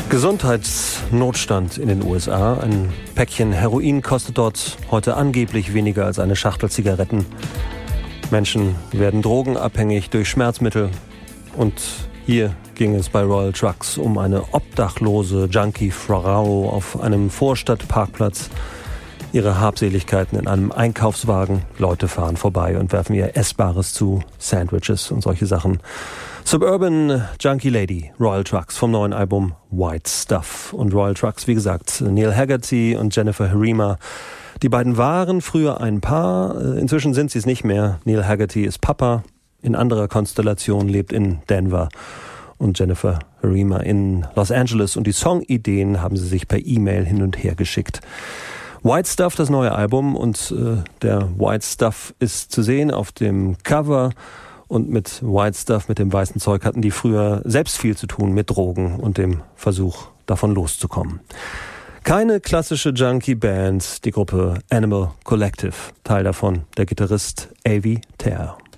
Gesundheitsnotstand in den USA. Ein Päckchen Heroin kostet dort heute angeblich weniger als eine Schachtel Zigaretten. Menschen werden drogenabhängig durch Schmerzmittel. Und hier ging es bei Royal Trucks um eine obdachlose Junkie-Frau auf einem Vorstadtparkplatz. Ihre Habseligkeiten in einem Einkaufswagen. Leute fahren vorbei und werfen ihr Essbares zu, Sandwiches und solche Sachen. Suburban Junkie Lady, Royal Trucks vom neuen Album White Stuff. Und Royal Trucks, wie gesagt, Neil Haggerty und Jennifer Harima. Die beiden waren früher ein Paar, inzwischen sind sie es nicht mehr. Neil Haggerty ist Papa, in anderer Konstellation, lebt in Denver. Und Jennifer Harima in Los Angeles. Und die Songideen haben sie sich per E-Mail hin und her geschickt. White Stuff, das neue Album, und der White Stuff ist zu sehen auf dem Cover. Und mit White Stuff, mit dem weißen Zeug, hatten die früher selbst viel zu tun mit Drogen und dem Versuch, davon loszukommen. Keine klassische Junkie-Band, die Gruppe Animal Collective. Teil davon der Gitarrist Avi Terr.